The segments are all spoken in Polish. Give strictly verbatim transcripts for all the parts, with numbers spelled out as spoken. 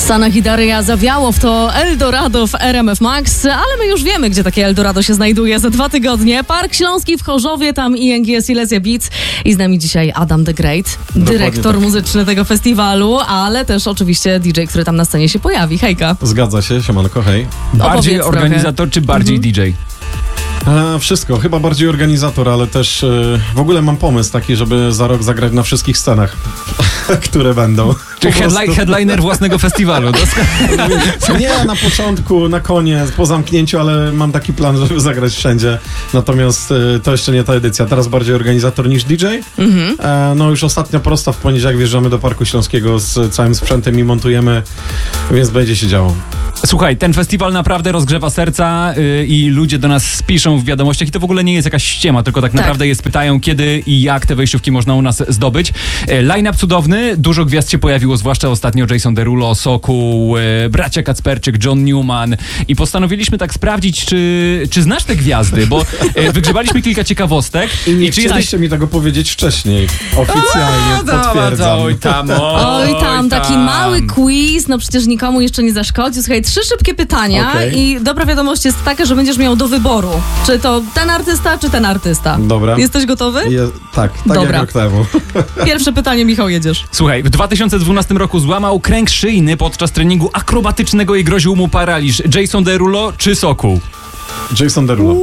Stanach i Daria zawiało w to Eldorado w R M F Max, ale my już wiemy, gdzie takie Eldorado się znajduje za dwa tygodnie. Park Śląski w Chorzowie, tam I N G Silesia Beats i z nami dzisiaj Adam the Great, dyrektor tak. muzyczny tego festiwalu, ale też oczywiście D J, który tam na scenie się pojawi. Hejka. Zgadza się, siemanko, hej. Bardziej Opowiedz organizator trochę. czy bardziej Mhm. D J? E, wszystko, chyba bardziej organizator, ale też e, w ogóle mam pomysł taki, żeby za rok zagrać na wszystkich scenach, które będą. Czy headli- headliner własnego festiwalu? Doska- Nie, na początku, na koniec, po zamknięciu, ale mam taki plan, żeby zagrać wszędzie. Natomiast e, to jeszcze nie ta edycja. Teraz bardziej organizator niż D J. Mhm. E, no już ostatnia prosta, w poniedziałek wjeżdżamy do Parku Śląskiego z całym sprzętem i montujemy, więc będzie się działo. Słuchaj, ten festiwal naprawdę rozgrzewa serca yy, i ludzie do nas piszą w wiadomościach i to w ogóle nie jest jakaś ściema, tylko tak, Tak. naprawdę jest pytają, kiedy i jak te wejściówki można u nas zdobyć. Yy, line-up cudowny, dużo gwiazd się pojawiło, zwłaszcza ostatnio Jason Derulo, Sokół, yy, bracia Kacperczyk, John Newman i postanowiliśmy tak sprawdzić, czy, czy znasz te gwiazdy, bo yy, wygrzebaliśmy kilka ciekawostek. I nie czy jesteś... chcieliście mi tego powiedzieć wcześniej. Oficjalnie potwierdzam. Oj tam, Oj tam, taki mały quiz, no przecież nikomu jeszcze nie zaszkodził. Słuchaj, trzy szybkie pytania Okej. i dobra wiadomość jest taka, że będziesz miał do wyboru, czy to ten artysta, czy ten artysta. Dobra. Jesteś gotowy? Je, tak, tak Dobra. jak rok temu. Pierwsze pytanie, Michał, jedziesz. Słuchaj, w dwa tysiące dwunastym roku złamał kręg szyjny podczas treningu akrobatycznego i groził mu paraliż. Jason Derulo czy Sokół? Jason Derulo.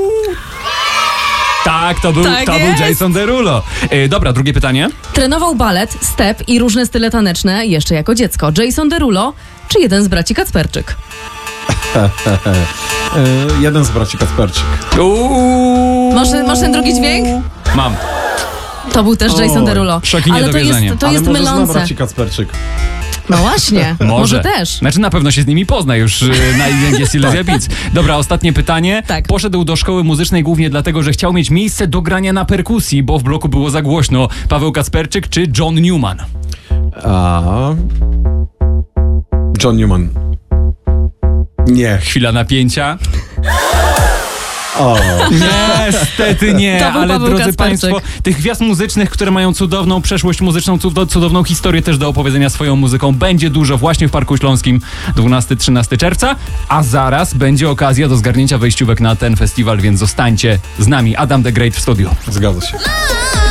Tak, to był, Tak to jest. był Jason Derulo. Yy, dobra, drugie pytanie. Trenował balet, step i różne style taneczne jeszcze jako dziecko. Jason Derulo czy jeden z braci Kacperczyk? E, jeden z braci Kacperczyk. Uuu. Masz, masz ten drugi dźwięk? Mam. To był też Jason Oj, Derulo. szok i Ale to niedowierzanie. jest, to Ale jest może mylące. zna braci Kacperczyk. No właśnie, może. może też. Znaczy na pewno się z nimi pozna już yy, na I N G Silesia Beats. Dobra, ostatnie pytanie. Tak. Poszedł do szkoły muzycznej głównie dlatego, że chciał mieć miejsce do grania na perkusji, bo w bloku było za głośno. Paweł Kacperczyk czy John Newman? A... John Newman. Nie. Chwila napięcia. O. Niestety nie, To był ale Paweł drodzy Kacperczyk. Państwo, tych gwiazd muzycznych, które mają cudowną przeszłość muzyczną, cud- cudowną historię też do opowiedzenia swoją muzyką, będzie dużo właśnie w Parku Śląskim dwunastego trzynastego czerwca, a zaraz będzie okazja do zgarnięcia wejściówek na ten festiwal, więc zostańcie z nami. Adam the Great w studiu. Zgadza się.